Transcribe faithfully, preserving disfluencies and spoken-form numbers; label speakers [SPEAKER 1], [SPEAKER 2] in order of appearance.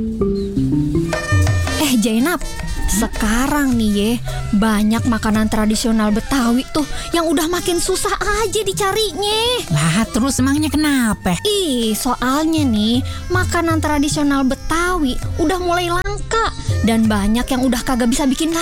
[SPEAKER 1] Eh Jainab, sekarang nih ye, banyak makanan tradisional Betawi tuh yang udah makin susah aja dicarinya.
[SPEAKER 2] Lah terus emangnya kenapa?
[SPEAKER 1] Ih, soalnya nih, makanan tradisional Betawi udah mulai langka dan banyak yang udah kagak bisa bikin